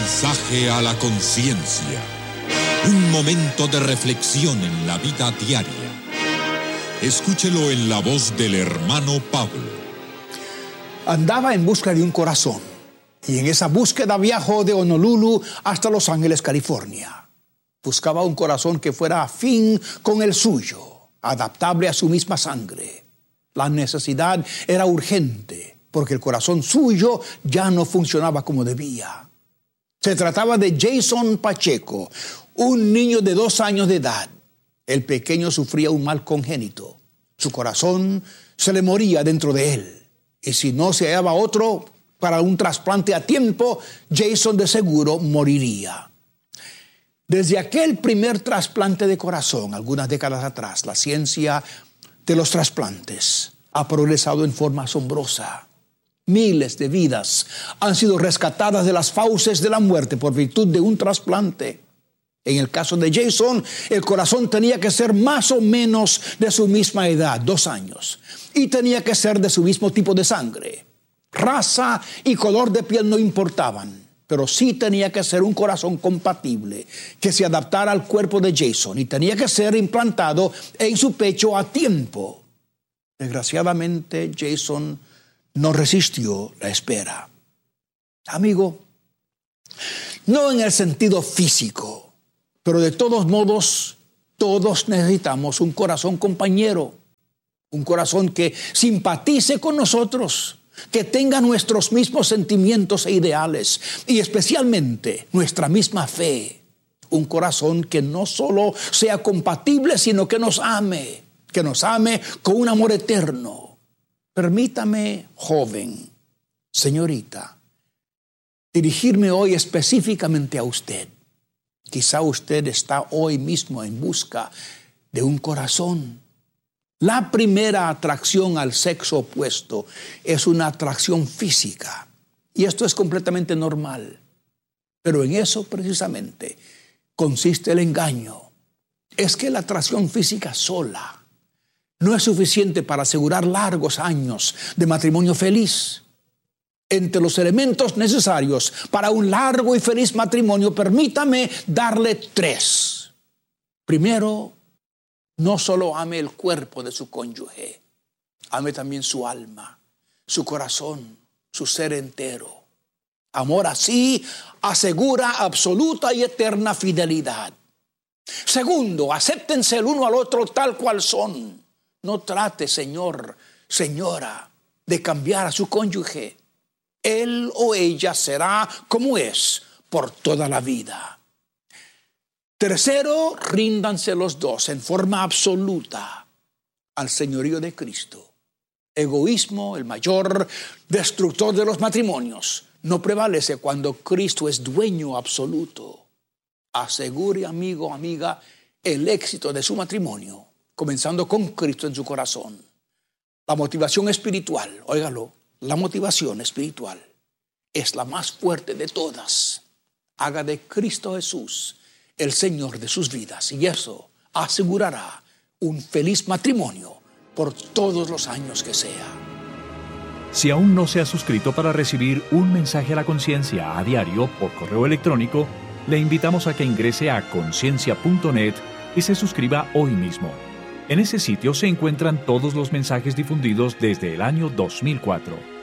mensaje a la conciencia. Un momento de reflexión en la vida diaria. Escúchelo en la voz del hermano Pablo. Andaba en busca de un corazón, y en esa búsqueda viajó de Honolulu hasta Los Ángeles, California. Buscaba un corazón que fuera afín con el suyo, adaptable a su misma sangre. La necesidad era urgente, porque el corazón suyo ya no funcionaba como debía. Se trataba de Jason Pacheco, un niño de 2 años de edad. El pequeño sufría un mal congénito. Su corazón se le moría dentro de él. Y si no se hallaba otro para un trasplante a tiempo, Jason de seguro moriría. Desde aquel primer trasplante de corazón, algunas décadas atrás, la ciencia de los trasplantes ha progresado en forma asombrosa. Miles de vidas han sido rescatadas de las fauces de la muerte por virtud de un trasplante. En el caso de Jason, el corazón tenía que ser más o menos de su misma edad, 2 años, y tenía que ser de su mismo tipo de sangre. Raza y color de piel no importaban, pero sí tenía que ser un corazón compatible, que se adaptara al cuerpo de Jason, y tenía que ser implantado en su pecho a tiempo. Desgraciadamente, Jason no resistió la espera. Amigo, no en el sentido físico, pero de todos modos, todos necesitamos un corazón compañero, un corazón que simpatice con nosotros, que tenga nuestros mismos sentimientos e ideales, y especialmente nuestra misma fe. Un corazón que no solo sea compatible, sino que nos ame con un amor eterno. Permítame, joven, señorita, dirigirme hoy específicamente a usted. Quizá usted está hoy mismo en busca de un corazón. La primera atracción al sexo opuesto es una atracción física. Y esto es completamente normal. Pero en eso precisamente consiste el engaño. Es que la atracción física sola no es suficiente para asegurar largos años de matrimonio feliz. Entre los elementos necesarios para un largo y feliz matrimonio, permítame darle 3. Primero, no solo ame el cuerpo de su cónyuge, ame también su alma, su corazón, su ser entero. Amor así asegura absoluta y eterna fidelidad. Segundo, acéptense el uno al otro tal cual son. No trate, señor, señora, de cambiar a su cónyuge. Él o ella será como es por toda la vida. Tercero, ríndanse los dos en forma absoluta al señorío de Cristo. Egoísmo, el mayor destructor de los matrimonios, no prevalece cuando Cristo es dueño absoluto. Asegure, amigo, amiga, el éxito de su matrimonio, comenzando con Cristo en su corazón. La motivación espiritual, óigalo, la motivación espiritual es la más fuerte de todas. Haga de Cristo Jesús el Señor de sus vidas, y eso asegurará un feliz matrimonio por todos los años que sea. Si aún no se ha suscrito para recibir un mensaje a la conciencia a diario por correo electrónico, le invitamos a que ingrese a conciencia.net y se suscriba hoy mismo. En ese sitio se encuentran todos los mensajes difundidos desde el año 2004.